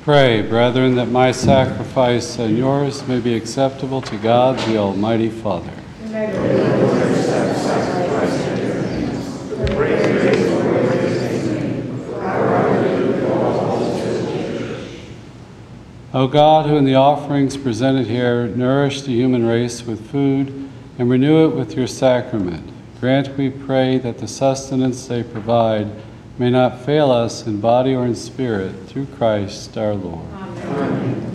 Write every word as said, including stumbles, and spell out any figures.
Pray, brethren, that my sacrifice and yours may be acceptable to God, the Almighty Father. O God, who in the offerings presented here nourish the human race with food and renew it with your sacrament, grant, we pray, that the sustenance they provide may not fail us in body or in spirit, through Christ our Lord. Amen.